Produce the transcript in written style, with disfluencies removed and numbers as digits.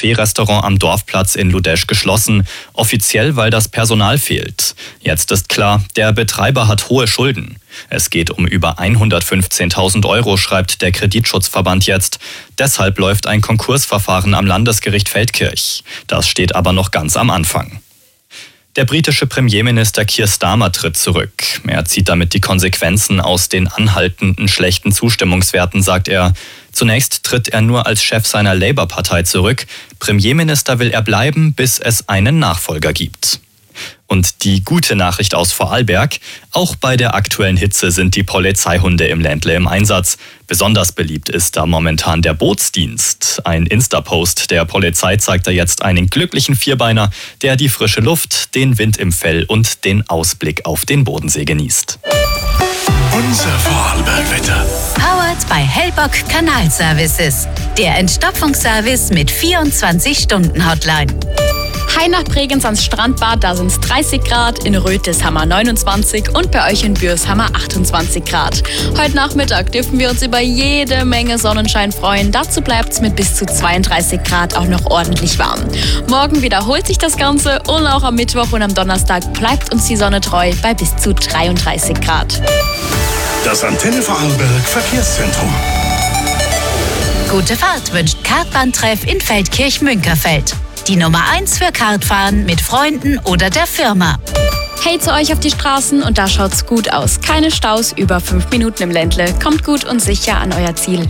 Buffet-Restaurant am Dorfplatz in Ludesch geschlossen. Offiziell, weil das Personal fehlt. Jetzt ist klar, der Betreiber hat hohe Schulden. Es geht um über 115.000 €, schreibt der Kreditschutzverband jetzt. Deshalb läuft ein Konkursverfahren am Landesgericht Feldkirch. Das steht aber noch ganz am Anfang. Der britische Premierminister Keir Starmer tritt zurück. Er zieht damit die Konsequenzen aus den anhaltenden schlechten Zustimmungswerten, sagt er. Zunächst tritt er nur als Chef seiner Labour-Partei zurück. Premierminister will er bleiben, bis es einen Nachfolger gibt. Und die gute Nachricht aus Vorarlberg: Auch bei der aktuellen Hitze sind die Polizeihunde im Ländle im Einsatz. Besonders beliebt ist da momentan der Bootsdienst. Ein Insta-Post der Polizei zeigt da jetzt einen glücklichen Vierbeiner, der die frische Luft, den Wind im Fell und den Ausblick auf den Bodensee genießt. Unser Vorarlberg-Wetter. Powered by Hellbock Kanalservices. Der Entstopfungsservice mit 24-Stunden-Hotline. Heim nach Bregenz ans Strandbad, da sind es 30 Grad, in Röthes haben wir 29 und bei euch in Bürs haben wir 28 Grad. Heute Nachmittag dürfen wir uns über jede Menge Sonnenschein freuen. Dazu bleibt es mit bis zu 32 Grad auch noch ordentlich warm. Morgen wiederholt sich das Ganze und auch am Mittwoch und am Donnerstag bleibt uns die Sonne treu bei bis zu 33 Grad. Das Antenne Vorarlberg Verkehrszentrum. Gute Fahrt wünscht Kartbahntreff in Feldkirch-Münkerfeld. Die Nummer 1 für Kartfahren mit Freunden oder der Firma. Hey zu euch auf die Straßen und da schaut's gut aus. Keine Staus, über 5 Minuten im Ländle. Kommt gut und sicher an euer Ziel.